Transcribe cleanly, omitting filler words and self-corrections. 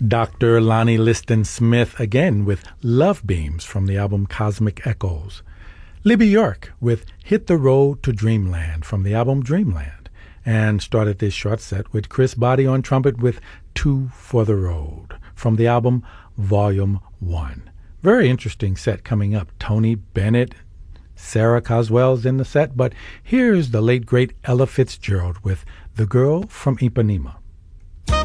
Dr. Lonnie Liston Smith again with Love Beams from the album Cosmic Echoes. Libby York with Hit the Road to Dreamland from the album Dreamland. And started this short set with Chris Botti on trumpet with Two for the Road from the album Volume 1. Very interesting set coming up. Tony Bennett, Sarah Coswell's in the set, but here's the late great Ella Fitzgerald with The Girl from Ipanema.